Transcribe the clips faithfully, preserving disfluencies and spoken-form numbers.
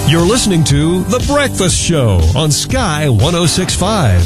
You're listening to The Breakfast Show on Sky one oh six point five.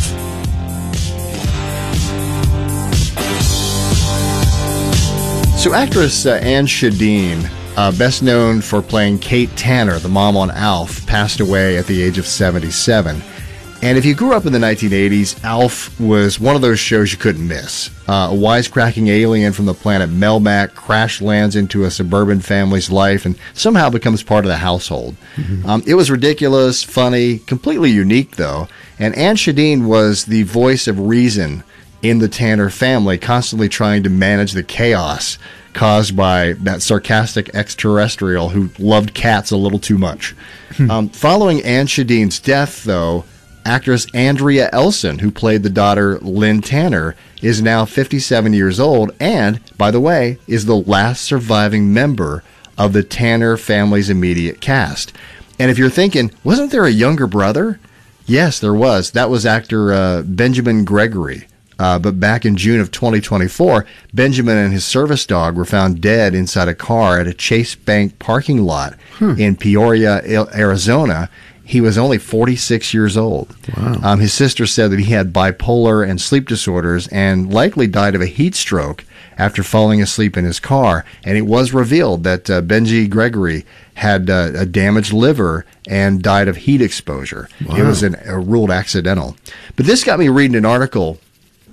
So actress uh, Anne Shadeen, uh, best known for playing Kate Tanner, the mom on Alf, passed away at the age of seventy-seven. And if you grew up in the nineteen eighties, Alf was one of those shows you couldn't miss. Uh, a wisecracking alien from the planet Melmac crash lands into a suburban family's life and somehow becomes part of the household. Mm-hmm. Um, it was ridiculous, funny, completely unique, though. And Anne Shadeen was the voice of reason in the Tanner family, constantly trying to manage the chaos caused by that sarcastic extraterrestrial who loved cats a little too much. um, following Anne Shadeen's death, though, actress Andrea Elson, who played the daughter Lynn Tanner, is now fifty-seven years old and, by the way, is the last surviving member of the Tanner family's immediate cast. And if you're thinking, wasn't there a younger brother? Yes, there was. That was actor uh, Benjamin Gregory. Uh, but back in June of twenty twenty-four, Benjamin and his service dog were found dead inside a car at a Chase Bank parking lot hmm. in Peoria, Arizona. He was only forty-six years old. Wow. Um, his sister said that he had bipolar and sleep disorders and likely died of a heat stroke after falling asleep in his car. And it was revealed that uh, Benji Gregory had uh, a damaged liver and died of heat exposure. Wow. It was an, a ruled accidental. But this got me reading an article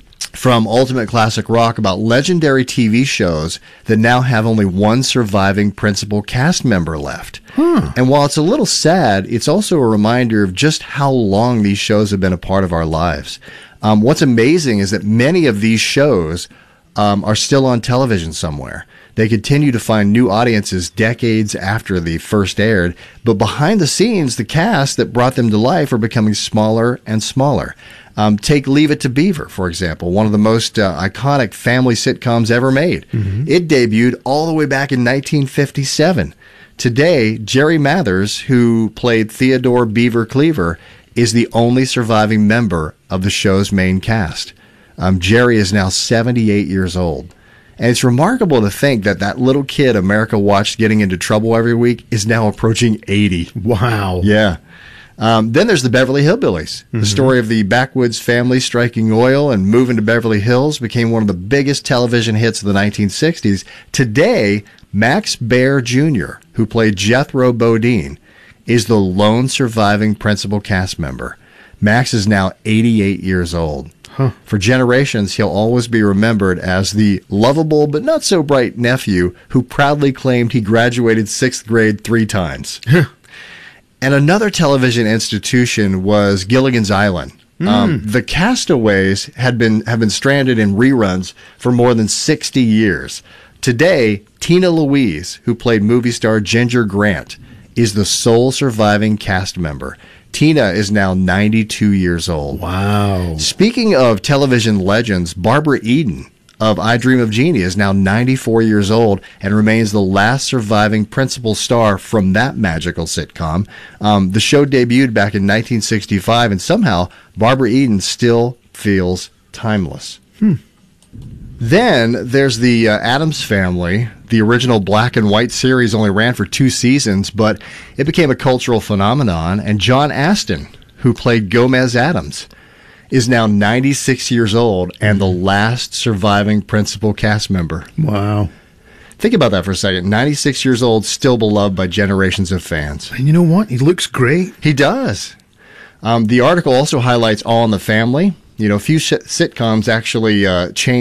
from Ultimate Classic Rock about legendary T V shows that now have only one surviving principal cast member left. Hmm. And while it's a little sad, it's also a reminder of just how long these shows have been a part of our lives. Um, what's amazing is that many of these shows um, are still on television somewhere. They continue to find new audiences decades after they first aired, but behind the scenes, the cast that brought them to life are becoming smaller and smaller. Um, take Leave It to Beaver, for example, one of the most uh, iconic family sitcoms ever made. Mm-hmm. It debuted all the way back in nineteen fifty-seven. Today, Jerry Mathers, who played Theodore Beaver Cleaver, is the only surviving member of the show's main cast. Um, Jerry is now seventy-eight years old. And it's remarkable to think that that little kid America watched getting into trouble every week is now approaching eighty. Wow. Yeah. Um, then there's the Beverly Hillbillies. Mm-hmm. The story of the backwoods family striking oil and moving to Beverly Hills became one of the biggest television hits of the nineteen sixties. Today, Max Baer Junior, who played Jethro Bodine, is the lone surviving principal cast member. Max is now eighty-eight years old. Huh. For generations, he'll always be remembered as the lovable but not so bright nephew who proudly claimed he graduated sixth grade three times. And another television institution was Gilligan's Island. Mm. Um, the castaways had been have been stranded in reruns for more than sixty years. Today, Tina Louise, who played movie star Ginger Grant, is the sole surviving cast member. Tina is now ninety-two years old. Wow. Speaking of television legends, Barbara Eden of I Dream of Jeannie is now ninety-four years old and remains the last surviving principal star from that magical sitcom. Um, the show debuted back in nineteen sixty-five, and somehow Barbara Eden still feels timeless. Hmm. Then there's the uh, Addams Family. The original black and white series only ran for two seasons, but it became a cultural phenomenon, and John Astin, who played Gomez Addams, is now ninety-six years old and the last surviving principal cast member. Wow. Think about that for a second. ninety-six years old, still beloved by generations of fans. And you know what? He looks great. He does. Um, the article also highlights All in the Family. You know, few sh- sitcoms actually uh, change